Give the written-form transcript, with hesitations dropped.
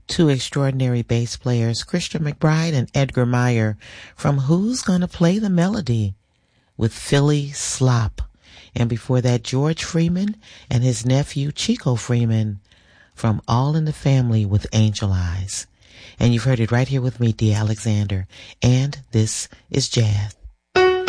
two extraordinary bass players, Christian McBride and Edgar Meyer, from Who's Gonna Play the Melody with Philly Slop. And before that, George Freeman and his nephew Chico Freeman from All in the Family with Angel Eyes. And you've heard it right here with me, Dee Alexander. And this is Jazz.